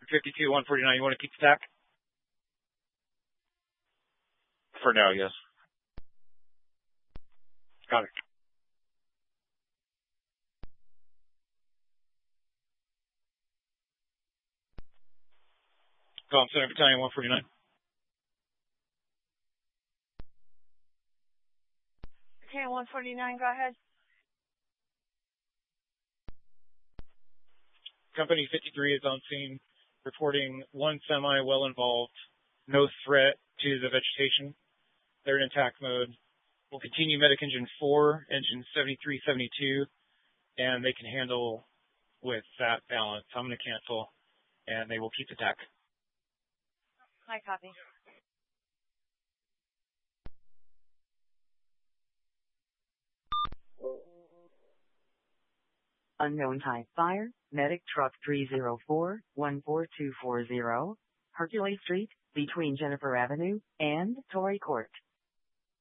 52, 149, you want to keep the TAC? For now, yes. Got it. Column Center Battalion 149. Battalion 149, go ahead. Company 53 is on scene, reporting one semi well involved, no threat to the vegetation. They're in attack mode. We'll continue medic engine 4, engine 7372, and they can handle with that balance. I'm going to cancel, and they will keep the TAC. Hi, copy. Unknown type fire, medic truck 304-14240, Hercules Street, between Jennifer Avenue and Torrey Court.